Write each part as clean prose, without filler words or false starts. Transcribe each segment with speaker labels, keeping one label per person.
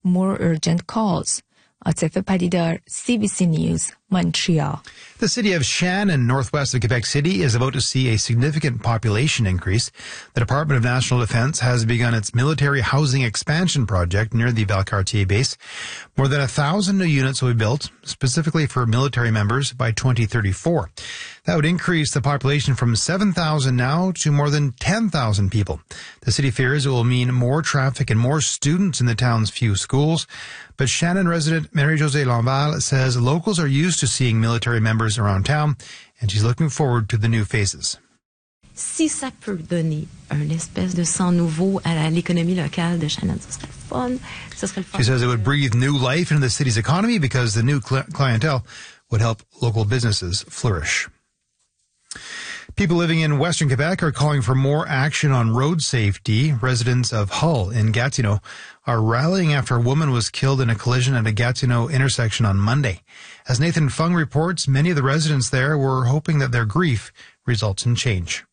Speaker 1: more urgent calls. Atifa Padidar, CBC News, Montreal.
Speaker 2: The city of Shannon, northwest of Quebec City, is about to see a significant population increase. The Department of National Defense has begun its military housing expansion project near the Valcartier base. More than 1,000 new units will be built, specifically for military members, by 2034. That would increase the population from 7,000 now to more than 10,000 people. The city fears it will mean more traffic and more students in the town's few schools. But Shannon resident Marie-Josée Lamval says locals are used to seeing military members around town, and she's looking forward to the new faces.
Speaker 3: Si ça peut donner un espèce de sang nouveau à l'économie locale de Shannon, ce serait fun.
Speaker 2: She says it would breathe new life into the city's economy because the new clientele would help local businesses flourish. People living in Western Quebec are calling for more action on road safety. Residents of Hull in Gatineau are rallying after a woman was killed in a collision at a Gatineau intersection on Monday. As Nathan Fung reports, many of the residents there were hoping that their grief results in change.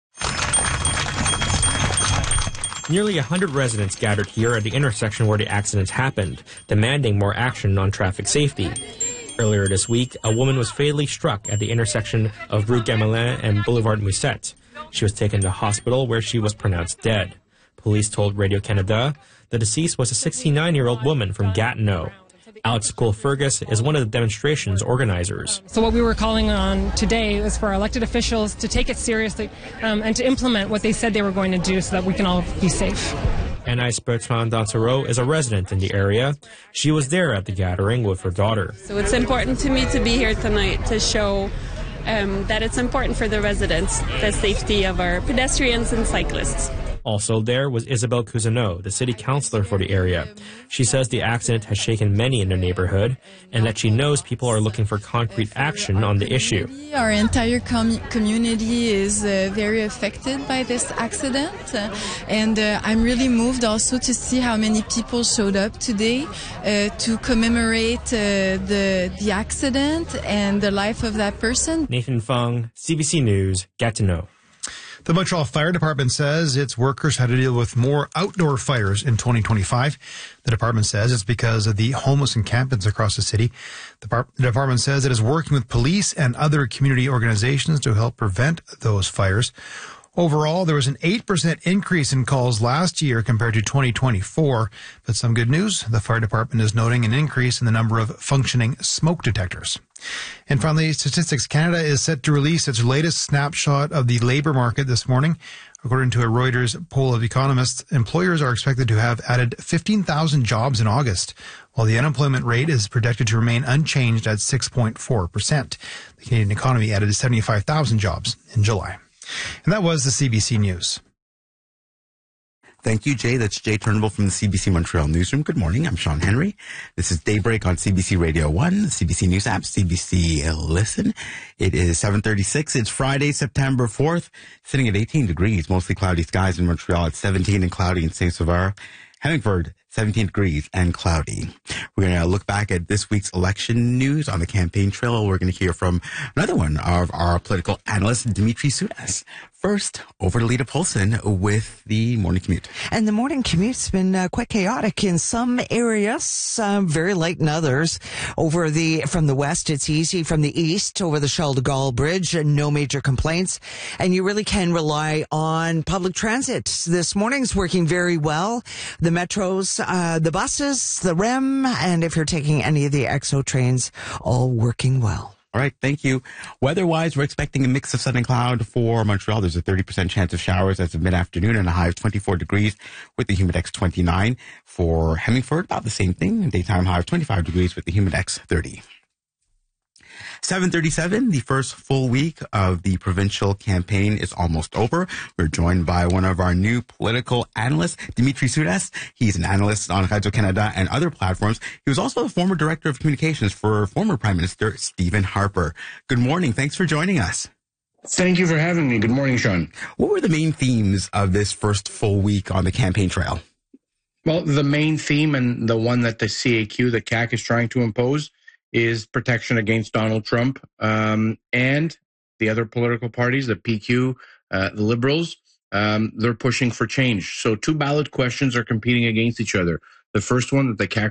Speaker 4: Nearly 100 residents gathered here at the intersection where the accident happened, demanding more action on traffic safety. Earlier this week, a woman was fatally struck at the intersection of Rue Gamelin and Boulevard Musette. She was taken to hospital where she was pronounced dead. Police told Radio-Canada the deceased was a 69-year-old woman from Gatineau. Alex Cole-Fergus is one of the demonstration's organizers.
Speaker 5: So what we were calling on today is for our elected officials to take it seriously and to implement what they said they were going to do so that we can all be safe.
Speaker 4: Anaïs Bertrand-Dansereau is a resident in the area. She was there at the gathering with her daughter.
Speaker 6: So it's important to me to be here tonight to show that it's important for the residents, the safety of our pedestrians and cyclists.
Speaker 4: Also there was Isabelle Cousineau, the city councillor for the area. She says the accident has shaken many in the neighborhood and that she knows people are looking for concrete action on the issue.
Speaker 7: Our entire community is very affected by this accident, and I'm really moved also to see how many people showed up today to commemorate the accident and the life of that person.
Speaker 4: Nathan Fung, CBC News, Gatineau.
Speaker 2: The Montreal Fire Department says its workers had to deal with more outdoor fires in 2025. The department says it's because of the homeless encampments across the city. The department says it is working with police and other community organizations to help prevent those fires. Overall, there was an 8% increase in calls last year compared to 2024. But some good news, the fire department is noting an increase in the number of functioning smoke detectors. And finally, Statistics Canada is set to release its latest snapshot of the labor market this morning. According to a Reuters poll of economists, employers are expected to have added 15,000 jobs in August, while the unemployment rate is projected to remain unchanged at 6.4%. The Canadian economy added 75,000 jobs in July. And that was the CBC News.
Speaker 8: Thank you, Jay. That's Jay Turnbull from the CBC Montreal Newsroom. Good morning. I'm Sean Henry. This is Daybreak on CBC Radio 1, the CBC News app, CBC Listen. It is 7:36. It's Friday, September 4th, sitting at 18 degrees, mostly cloudy skies in Montreal. It's 17 and cloudy in Saint-Sauveur. Hemingford, 17 degrees and cloudy. We're going to look back at this week's election news on the campaign trail. We're going to hear from another one of our political analysts, Dimitri Soudas. First, over to Lita Polson with the morning commute.
Speaker 9: And the morning commute's been quite chaotic in some areas, very light in others. From the west, it's easy. From the east, over the Charles de Gaulle Bridge, no major complaints. And you really can rely on public transit. This morning's working very well. The metros, the buses, the REM, and if you're taking any of the EXO trains, all working well.
Speaker 8: All right, thank you. Weather-wise, we're expecting a mix of sun and cloud for Montreal. There's a 30% chance of showers as of mid-afternoon and a high of 24 degrees with the Humidex 29. For Hemingford, about the same thing. Daytime high of 25 degrees with the Humidex 30. 7:37, the first full week of the provincial campaign is almost over. We're joined by one of our new political analysts, Dimitri Soudas. He's an analyst on Radio-Canada and other platforms. He was also the former director of communications for former Prime Minister Stephen Harper. Good morning. Thanks for joining us.
Speaker 10: Thank you for having me. Good morning, Sean.
Speaker 8: What were the main themes of this first full week on the campaign trail?
Speaker 10: Well, the main theme and the one that the CAQ, the CAQ, is trying to impose is protection against Donald Trump and the other political parties, the PQ, the Liberals. They're pushing for change. So two ballot questions are competing against each other. The first one that the CAQ